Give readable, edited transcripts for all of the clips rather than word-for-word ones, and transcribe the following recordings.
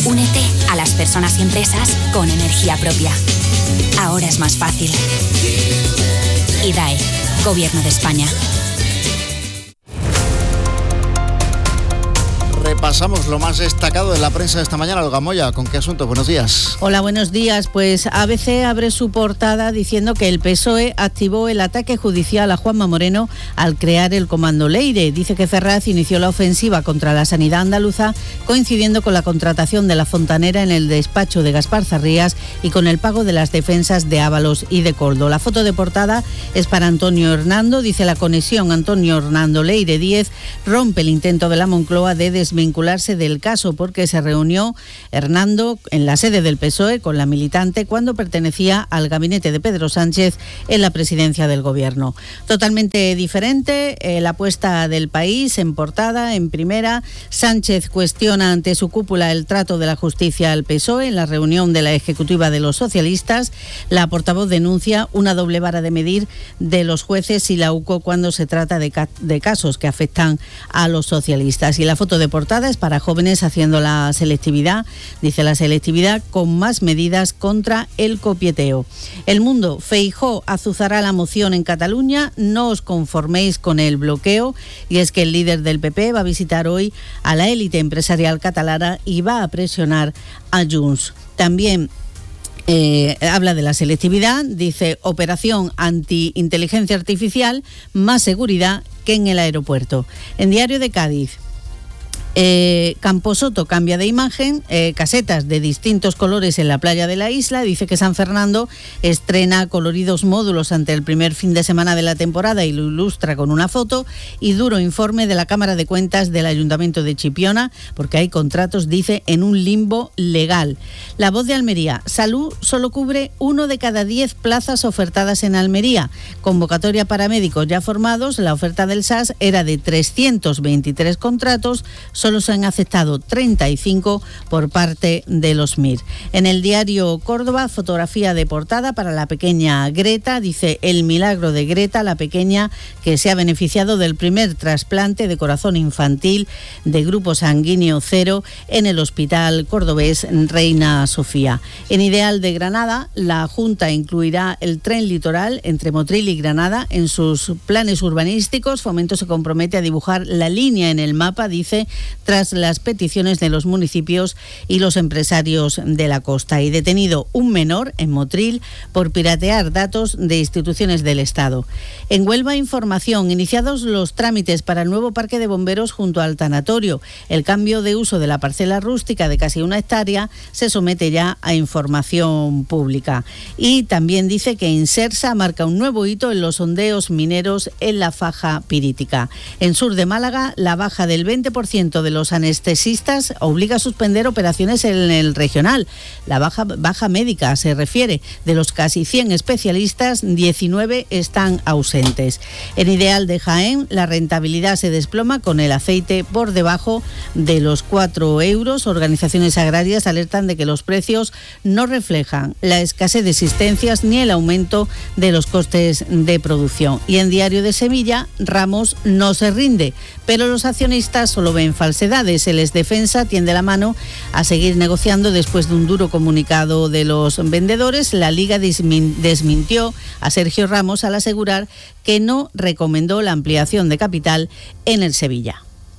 Únete a las personas y empresas con energía propia. Ahora es más fácil. IDAE, Gobierno de España. Repasamos lo más destacado de la prensa de esta mañana. Olga Moya, ¿con qué asunto? Buenos días. Hola, buenos días. Pues ABC abre su portada diciendo que el PSOE activó el ataque judicial a Juanma Moreno al crear el Comando Leire. Dice que Ferraz inició la ofensiva contra la sanidad andaluza coincidiendo con la contratación de la fontanera en el despacho de Gaspar Zarrías y con el pago de las defensas de Ábalos y de Coldo. La foto de portada es para Antonio Hernando. Dice: la conexión Antonio Hernando Leire 10 rompe el intento de la Moncloa de desvincularse del caso, porque se reunió Hernando en la sede del PSOE con la militante cuando pertenecía al gabinete de Pedro Sánchez en la presidencia del gobierno. Totalmente diferente la apuesta del País en portada, en primera. Sánchez cuestiona ante su cúpula el trato de la justicia al PSOE en la reunión de la ejecutiva de los socialistas. La portavoz denuncia una doble vara de medir de los jueces y la UCO cuando se trata de casos que afectan a los socialistas. Y la foto de portada es para jóvenes haciendo la selectividad. Dice: la selectividad con más medidas contra el copieteo. El Mundo: Feijóo azuzará la moción en Cataluña, no os conforméis con el bloqueo. Y es que el líder del PP va a visitar hoy a la élite empresarial catalana y va a presionar a Junts. También habla de la selectividad. Dice: operación anti-inteligencia artificial, más seguridad que en el aeropuerto. En Diario de Cádiz: Camposoto cambia de imagen, casetas de distintos colores en la playa de la isla. Dice que San Fernando estrena coloridos módulos ante el primer fin de semana de la temporada y lo ilustra con una foto. Y duro informe de la Cámara de Cuentas del Ayuntamiento de Chipiona, porque hay contratos, dice, en un limbo legal. La Voz de Almería: Salud solo cubre 1 de cada 10 plazas ofertadas en Almería. Convocatoria para médicos ya formados. La oferta del SAS era de 323 contratos, solo se han aceptado 35 por parte de los MIR. En el diario Córdoba, fotografía de portada para la pequeña Greta. Dice: el milagro de Greta, la pequeña que se ha beneficiado del primer trasplante de corazón infantil de grupo sanguíneo cero en el Hospital Cordobés Reina Sofía. En Ideal de Granada, la Junta incluirá el tren litoral entre Motril y Granada en sus planes urbanísticos. Fomento se compromete a dibujar la línea en el mapa, dice, tras las peticiones de los municipios y los empresarios de la costa. Y detenido un menor en Motril por piratear datos de instituciones del Estado. En Huelva Información: iniciados los trámites para el nuevo parque de bomberos junto al tanatorio. El cambio de uso de la parcela rústica de casi 1 hectárea se somete ya a información pública. Y también dice que Insersa marca un nuevo hito en los sondeos mineros en la faja pirítica. En sur de Málaga, la baja del 20% de los anestesistas obliga a suspender operaciones en el regional. La baja médica se refiere. De los casi 100 especialistas, 19 están ausentes. En Ideal de Jaén, la rentabilidad se desploma con el aceite por debajo de los 4 euros. Organizaciones agrarias alertan de que los precios no reflejan la escasez de existencias ni el aumento de los costes de producción. Y en Diario de Sevilla, Ramos no se rinde, pero los accionistas solo ven falsedades. El exdefensa tiende la mano a seguir negociando después de un duro comunicado de los vendedores. La Liga desmintió a Sergio Ramos al asegurar que no recomendó la ampliación de capital en el Sevilla.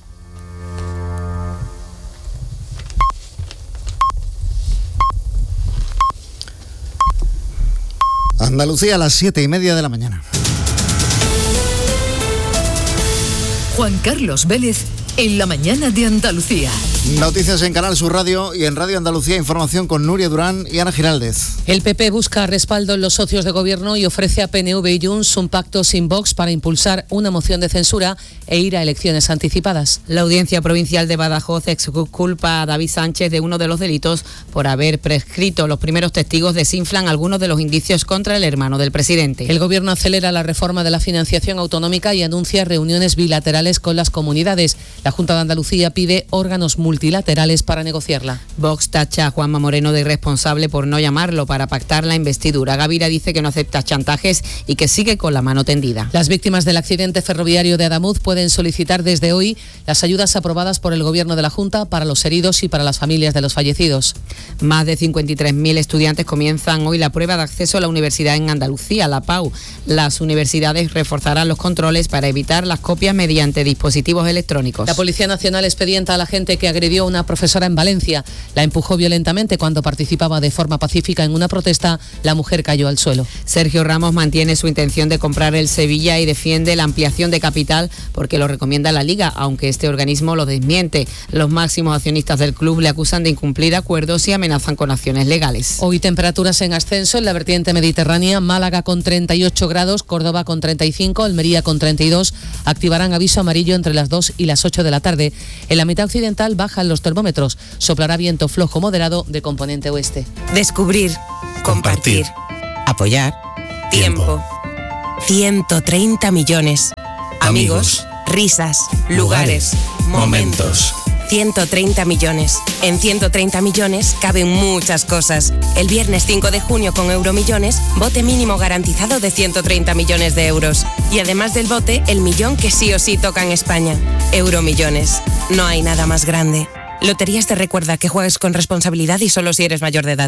Andalucía a las 7:30 de la mañana. Juan Carlos Vélez en la mañana de Andalucía. Noticias en Canal Sur Radio y en Radio Andalucía, información con Nuria Durán y Ana Giraldez. El PP busca respaldo en los socios de gobierno y ofrece a PNV y Junts un pacto sin Vox para impulsar una moción de censura e ir a elecciones anticipadas. La Audiencia Provincial de Badajoz exculpa a David Sánchez de uno de los delitos por haber prescrito. Los primeros testigos desinflan algunos de los indicios contra el hermano del presidente. El gobierno acelera la reforma de la financiación autonómica y anuncia reuniones bilaterales con las comunidades. La Junta de Andalucía pide órganos multilaterales para negociarla. Vox tacha a Juanma Moreno de irresponsable por no llamarlo para pactar la investidura. Gavira dice que no acepta chantajes y que sigue con la mano tendida. Las víctimas del accidente ferroviario de Adamuz pueden solicitar desde hoy las ayudas aprobadas por el Gobierno de la Junta para los heridos y para las familias de los fallecidos. Más de 53.000 estudiantes comienzan hoy la prueba de acceso a la universidad en Andalucía, la PAU. Las universidades reforzarán los controles para evitar las copias mediante dispositivos electrónicos. La Policía Nacional expedienta a la gente que agredió a una profesora en Valencia. La empujó violentamente cuando participaba de forma pacífica en una protesta. La mujer cayó al suelo. Sergio Ramos mantiene su intención de comprar el Sevilla y defiende la ampliación de capital porque lo recomienda la Liga, aunque este organismo lo desmiente. Los máximos accionistas del club le acusan de incumplir acuerdos y amenazan con acciones legales. Hoy temperaturas en ascenso en la vertiente mediterránea. Málaga con 38 grados, Córdoba con 35, Almería con 32. Activarán aviso amarillo entre las 2 y las 8 de la tarde. En la mitad occidental bajan los termómetros. Soplará viento flojo moderado de componente oeste. Descubrir, compartir, apoyar, tiempo. 130 millones. Amigos, risas, lugares, momentos. 130 millones. En 130 millones caben muchas cosas. El viernes 5 de junio con Euromillones, bote mínimo garantizado de 130 millones de euros. Y además del bote, el millón que sí o sí toca en España. Euromillones. No hay nada más grande. Loterías te recuerda que juegues con responsabilidad y solo si eres mayor de edad.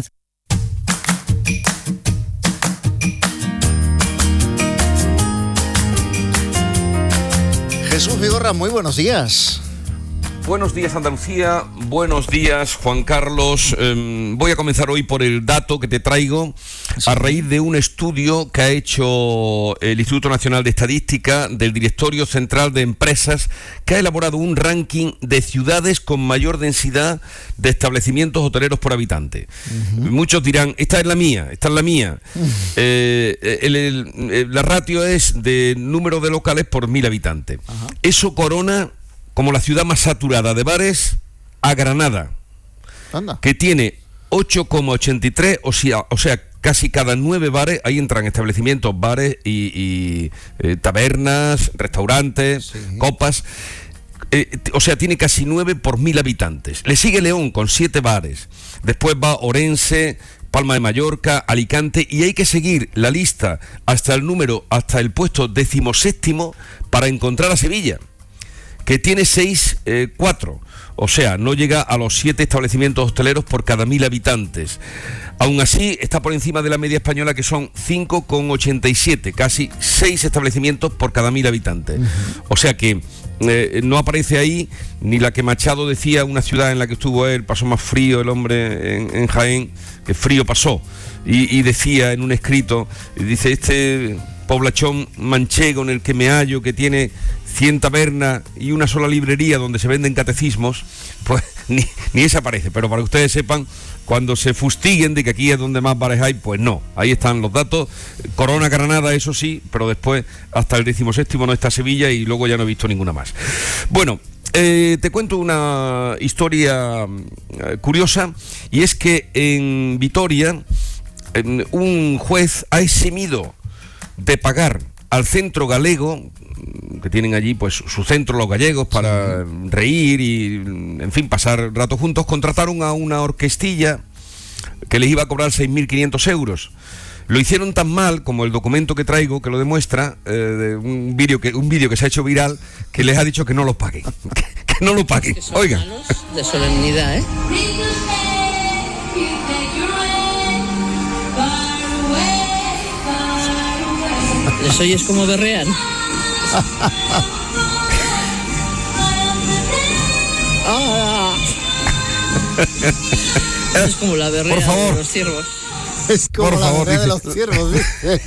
Jesús Vigorra, muy buenos días. Buenos días Andalucía, buenos días Juan Carlos. Voy a comenzar hoy por el dato que te traigo a raíz de un estudio que ha hecho el Instituto Nacional de Estadística del Directorio Central de Empresas, que ha elaborado un ranking de ciudades con mayor densidad de establecimientos hoteleros por habitante. Muchos dirán, esta es la mía, esta es la mía. La ratio es de número de locales por 1.000 habitantes. Eso corona como la ciudad más saturada de bares a Granada. Anda. Que tiene 8,83, o sea, casi cada 9 bares, ahí entran establecimientos, bares y tabernas, restaurantes, copas. O sea, tiene casi 9 por 1.000 habitantes. Le sigue León con 7 bares. Después va Orense, Palma de Mallorca, Alicante, y hay que seguir la lista hasta el puesto 17º para encontrar a Sevilla, que tiene 4, o sea, no llega a los 7 establecimientos hosteleros por cada 1.000 habitantes. Aún así, está por encima de la media española, que son 5,87, casi 6 establecimientos por cada 1.000 habitantes. O sea que no aparece ahí ni la que Machado decía, una ciudad en la que estuvo él, pasó más frío el hombre en Jaén, que frío pasó. Y decía en un escrito, dice, este poblachón manchego en el que me hallo, que tiene 100 tabernas y una sola librería donde se venden catecismos, pues ni esa aparece. Pero para que ustedes sepan, cuando se fustiguen de que aquí es donde más bares hay, pues no, ahí están los datos. Corona Granada, eso sí, pero después hasta el 17º no está Sevilla y luego ya no he visto ninguna más. Bueno, te cuento una historia curiosa, y es que en Vitoria un juez ha eximido de pagar al centro galego, que tienen allí pues su centro los gallegos para reír y, en fin, pasar rato juntos. Contrataron a una orquestilla que les iba a cobrar 6.500 euros. Lo hicieron tan mal, como el documento que traigo, que lo demuestra, de un vídeo que se ha hecho viral, que les ha dicho que no lo paguen. que no lo paguen. Oigan. De solemnidad, ¿eh? ¿Les oyes como berrean? Es como la berrea de los ciervos. Es como la berrea de los ciervos, dice.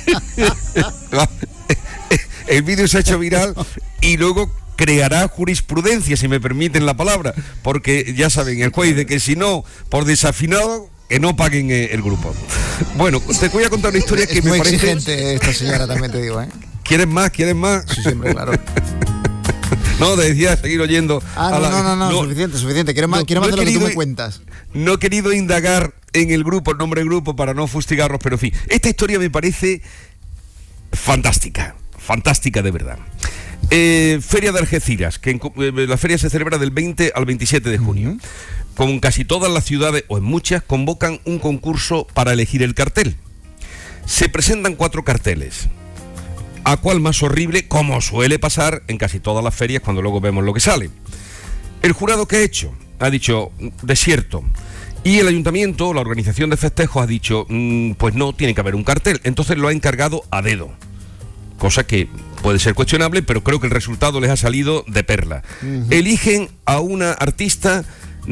El vídeo se ha hecho viral y luego creará jurisprudencia, si me permiten la palabra, porque ya saben, el juez dice que si no, por desafinado, que no paguen el grupo. Bueno, te voy a contar una historia que me parece... Es muy exigente esta señora, también te digo, ¿eh? ¿Quieres más? ¿Quieres más? Sí, siempre, claro. No, te decía seguir oyendo. No, suficiente. Quiero más de lo que tú me cuentas. No he querido indagar en el nombre del grupo, para no fustigarlos, pero en fin. Esta historia me parece fantástica de verdad. Feria de Algeciras, que la feria se celebra del 20 al 27 de junio. Con casi todas las ciudades, o en muchas, convocan un concurso para elegir el cartel. Se presentan 4 carteles. ¿A cuál más horrible? Como suele pasar en casi todas las ferias cuando luego vemos lo que sale. ¿El jurado qué ha hecho? Ha dicho, desierto. Y el ayuntamiento, la organización de festejos, ha dicho, pues no, tiene que haber un cartel. Entonces lo ha encargado a dedo. Cosa que puede ser cuestionable, pero creo que el resultado les ha salido de perla. Eligen a una artista,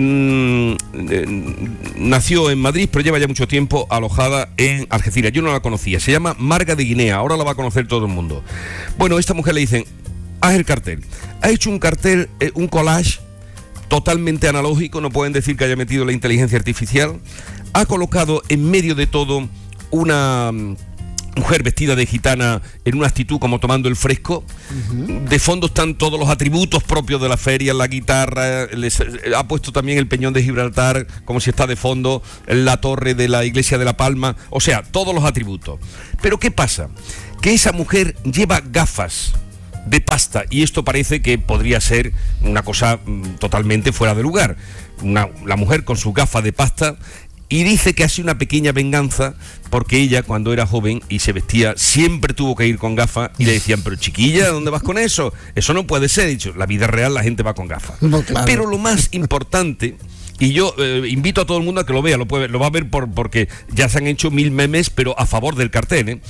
nació en Madrid, pero lleva ya mucho tiempo alojada en Algeciras. Yo no la conocía, se llama Marga de Guinea, ahora la va a conocer todo el mundo. Bueno, a esta mujer le dicen, haz el cartel. Ha hecho un cartel, un collage, totalmente analógico, no pueden decir que haya metido la inteligencia artificial. Ha colocado en medio de todo una mujer vestida de gitana en una actitud como tomando el fresco. De fondo están todos los atributos propios de la feria, la guitarra, ha puesto también el peñón de Gibraltar como si está de fondo, la torre de la iglesia de La Palma, o sea, todos los atributos. Pero ¿qué pasa? Que esa mujer lleva gafas de pasta, y esto parece que podría ser una cosa totalmente fuera de lugar. La mujer con sus gafas de pasta, y dice que ha sido una pequeña venganza porque ella, cuando era joven y se vestía, siempre tuvo que ir con gafas, y le decían, pero chiquilla, ¿dónde vas con eso? Eso no puede ser. He dicho, la vida real la gente va con gafas. No, claro. Pero lo más importante, y yo invito a todo el mundo a que lo vea, lo va a ver porque ya se han hecho 1000 memes, pero a favor del cartel,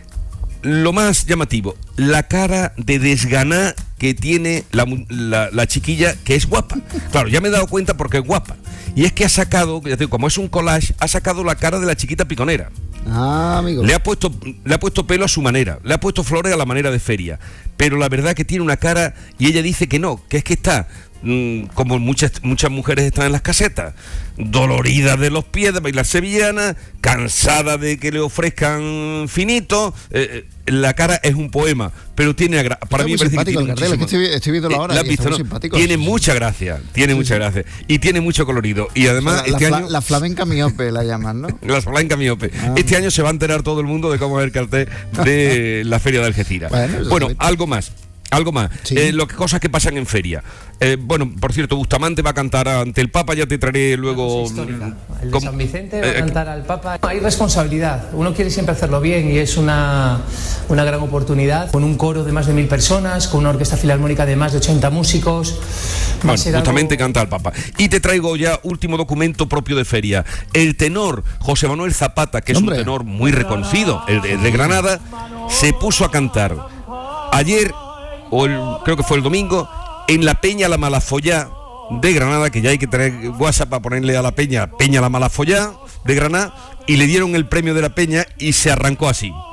Lo más llamativo, la cara de desganá que tiene la chiquilla, que es guapa. Claro, ya me he dado cuenta porque es guapa. Y es que ha sacado, como es un collage, ha sacado la cara de la chiquita piconera. Amigo. Le ha puesto pelo a su manera, le ha puesto flores a la manera de feria. Pero la verdad que tiene una cara, y ella dice que no, que es que está como muchas mujeres están en las casetas, dolorida de los pies de bailar sevillana, cansada de que le ofrezcan finito. La cara es un poema, pero tiene para mí me parece que tiene muchísimo. Estoy viendo la hora. ¿La has visto, no? Tiene mucha gracia, mucha gracia, y tiene mucho colorido. Y además año la flamenca miope la llaman, ¿no? La flamenca miope. Este año se va a enterar todo el mundo de cómo es el cartel de la feria de Algeciras. Bueno, algo más. Sí. Cosas que pasan en feria. Bueno, por cierto, Bustamante va a cantar ante el Papa, ya te traeré luego. El de San Vicente va a cantar al Papa. Hay responsabilidad, uno quiere siempre hacerlo bien, y es una gran oportunidad, con un coro de más de 1000 personas, con una orquesta filarmónica de más de 80 músicos. Bueno, Bustamante canta al Papa. Y te traigo ya último documento propio de feria. El tenor José Manuel Zapata, que es un tenor muy reconocido, el de Granada, se puso a cantar ayer, creo que fue el domingo, en la Peña La Malafollá de Granada, que ya hay que tener WhatsApp para ponerle a la Peña La Malafollá de Granada, y le dieron el premio de la Peña y se arrancó así.